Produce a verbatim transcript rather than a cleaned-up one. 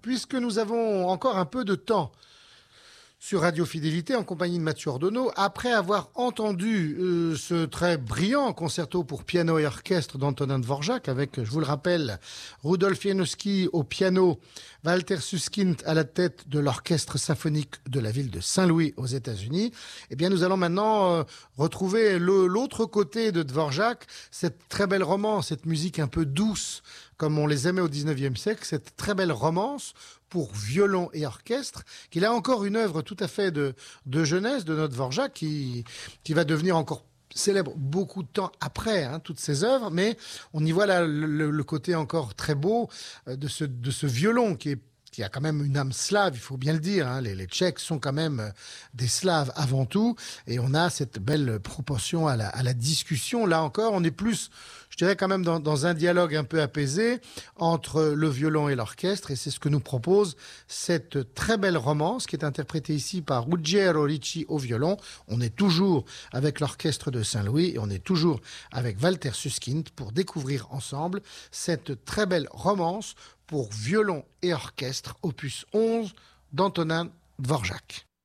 puisque nous avons encore un peu de temps sur Radio Fidélité en compagnie de Mathieu Ordonneau, après avoir entendu euh, ce très brillant concerto pour piano et orchestre d'Antonin Dvorak avec, je vous le rappelle, Rudolf Janowski au piano, Walter Susskind à la tête de l'orchestre symphonique de la ville de Saint-Louis aux États-Unis. Eh bien, nous allons maintenant euh, retrouver le, l'autre côté de Dvorak, cette très belle romance, cette musique un peu douce, comme on les aimait au dix-neuvième siècle, cette très belle romance pour violon et orchestre, qu'il a encore une œuvre tout à fait de, de jeunesse de notre Dvorak qui, qui va devenir encore célèbre beaucoup de temps après hein, toutes ces œuvres, mais on y voit là le, le côté encore très beau de ce, de ce violon qui est qui a quand même une âme slave, il faut bien le dire. Hein. Les, les Tchèques sont quand même des Slaves avant tout, et on a cette belle proportion à la, à la discussion. Là encore, on est plus, je dirais quand même dans, dans un dialogue un peu apaisé entre le violon et l'orchestre, et c'est ce que nous propose cette très belle romance qui est interprétée ici par Ruggiero Ricci au violon. On est toujours avec l'orchestre de Saint-Louis, et on est toujours avec Walter Susskind pour découvrir ensemble cette très belle romance pour violon et orchestre, opus onze d'Antonin Dvorak.